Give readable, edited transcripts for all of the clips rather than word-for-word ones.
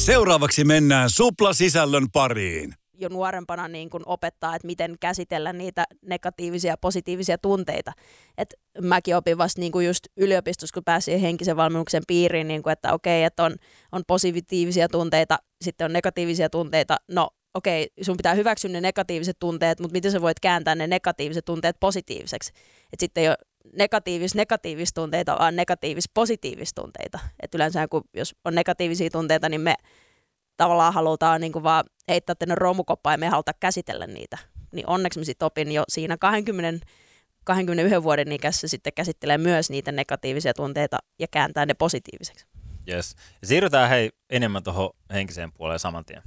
Seuraavaksi mennään Supla-sisällön pariin. Jo nuorempana niin kuin opettaa, että miten käsitellä niitä negatiivisia ja positiivisia tunteita. Et mäkin opin vasta niin kuin just yliopistossa, kun pääsin henkisen valmennuksen piiriin, niin kuin, että okei, että on positiivisia tunteita, sitten on negatiivisia tunteita. No okei, sun pitää hyväksyä ne negatiiviset tunteet, mutta miten sä voit kääntää ne negatiiviset tunteet positiiviseksi? Et sitten ei ole negatiivisia tunteita, vaan positiivisia tunteita. Et yleensä jos on negatiivisia tunteita, niin me tavallaan halutaan niin kuin vaan heittää tänne romukoppaan ja me halutaan käsitellä niitä. Niin onneksi mä sitten opin jo siinä 21 vuoden ikässä sitten käsittelee myös niitä negatiivisia tunteita ja kääntää ne positiiviseksi. Yes. Ja siirrytään enemmän tuohon henkiseen puoleen saman tien.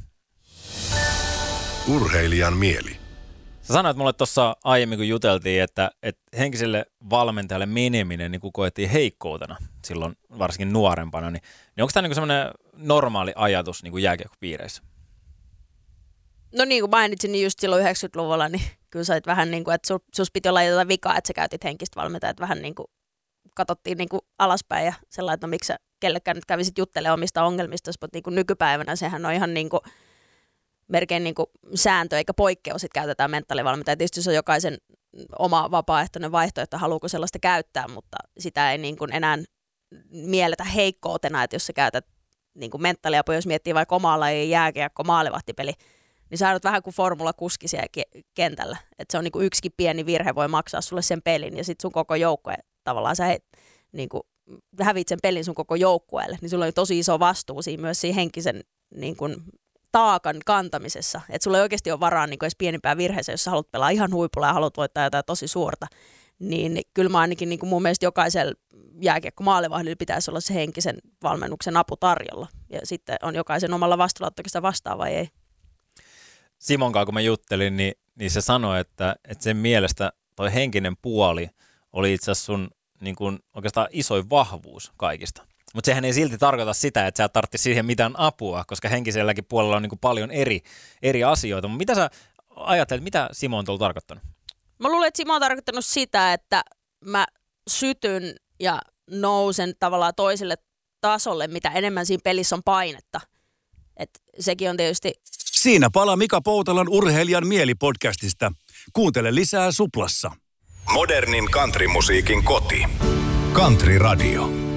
Urheilijan mieli. Sä sanoit mulle tuossa aiemmin, kun juteltiin, että henkiselle valmentajalle meneminen niin kun koettiin heikkoutena silloin varsinkin nuorempana, niin onko tämä niin semmoinen normaali ajatus niin jääkiekkopiireissä? No niin kuin mainitsin, niin just silloin 90-luvulla, niin kyllä sä vähän niin kuin, että sus piti olla jotain vikaa, että sä käytit henkistä valmentajaa, että vähän niin kuin katsottiin niin kuin alaspäin ja sellainen, että no miksi sä kellekään nyt kävisit juttelemaan omista ongelmista, mutta niin kuin nykypäivänä sehän on ihan niin kuin melkein niin kuin sääntö eikä poikkeus, että käytetään mentaalivalmentajaa. Tietysti se on jokaisen oma vapaaehtoinen vaihtoehto, haluuko sellaista käyttää, mutta sitä ei niin kuin enää mielletä heikkoutena, että jos sä käytät niin kuin mentaaliapua, jos miettii vaikka omaa lajia jääkiekko, maalivahtipeli, niin sä olet vähän kuin formulakuski siellä kentällä. Että se on niin kuin yksikin pieni virhe voi maksaa sulle sen pelin ja sitten sun koko joukkue tavallaan sä niin kuin hävit sen pelin sun koko joukkueelle, niin sulla on tosi iso vastuu siinä myös siinä henkisen niin kuin taakan kantamisessa. Että sulla ei oikeasti ole varaa niin kuin edes pienimpään virheeseen, jos sä haluat pelaa ihan huipulla ja haluat voittaa jotain tosi suurta. Niin kyllä mä ainakin niin kuin mun mielestä jokaisella jääkiekko-maalivahdilla pitäisi olla se henkisen valmennuksen apu tarjolla. Ja sitten on jokaisen omalla vastuulla, ottaa sitä vastaan vai ei. Simon kanssa, kun mä juttelin, niin se sanoi, että sen mielestä toi henkinen puoli oli itse asiassa sun niin kuin oikeastaan isoin vahvuus kaikista. Mutta sehän ei silti tarkoita sitä, että sä tarvitse siihen mitään apua, koska henkiselläkin puolella on niin kuin paljon eri asioita. Mutta mitä sä ajattelet, mitä Simo on tuolla tarkoittanut? Mä luulen, että Simo on tarkoittanut sitä, että mä sytyn ja nousen tavallaan toiselle tasolle, mitä enemmän siinä pelissä on painetta. Et sekin on tietysti... Siinä palaa Mika Poutalan Urheilijan mieli-podcastista. Kuuntele lisää Suplassa. Modernin countrymusiikin koti. Country Radio.